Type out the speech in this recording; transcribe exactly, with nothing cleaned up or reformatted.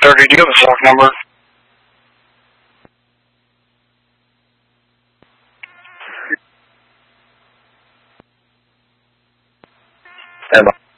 thirty, do you have a stock number? Stand by.